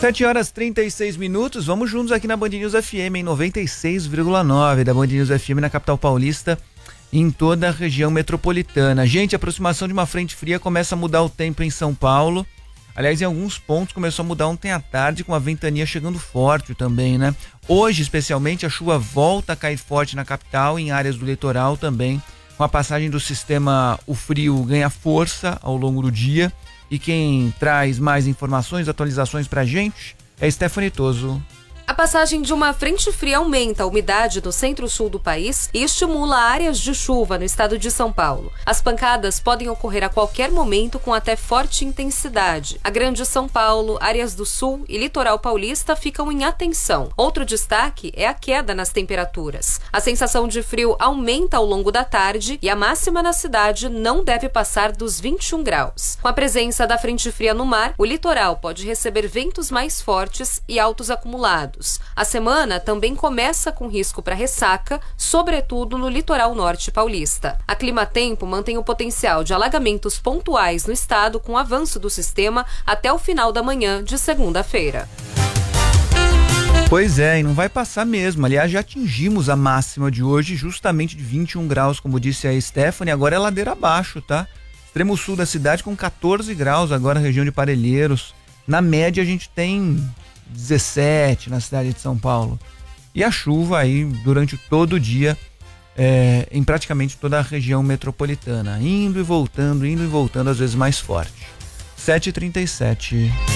7h36, vamos juntos aqui na Band News FM, em 96,9 da Band News FM na capital paulista, em toda a região metropolitana. Gente, a aproximação de uma frente fria começa a mudar o tempo em São Paulo. Aliás, em alguns pontos começou a mudar ontem à tarde, com a ventania chegando forte também, né? Hoje, especialmente, a chuva volta a cair forte na capital, em áreas do litoral também. Com a passagem do sistema, o frio ganha força ao longo do dia. E quem traz mais informações, atualizações pra gente é Stephanie Toso. A passagem de uma frente fria aumenta a umidade no centro-sul do país e estimula áreas de chuva no estado de São Paulo. As pancadas podem ocorrer a qualquer momento com até forte intensidade. A Grande São Paulo, áreas do sul e litoral paulista ficam em atenção. Outro destaque é a queda nas temperaturas. A sensação de frio aumenta ao longo da tarde e a máxima na cidade não deve passar dos 21 graus. Com a presença da frente fria no mar, o litoral pode receber ventos mais fortes e altos acumulados. A semana também começa com risco para ressaca, sobretudo no litoral norte paulista. A Climatempo mantém o potencial de alagamentos pontuais no estado com o avanço do sistema até o final da manhã de segunda-feira. Pois é, e não vai passar mesmo. Aliás, já atingimos a máxima de hoje, justamente de 21 graus, como disse a Stephanie. Agora é ladeira abaixo, tá? Extremo sul da cidade com 14 graus, agora região de Parelheiros. Na média a gente tem 17 na cidade de São Paulo. E a chuva aí durante todo o dia em praticamente toda a região metropolitana, indo e voltando, às vezes mais forte. 7h37.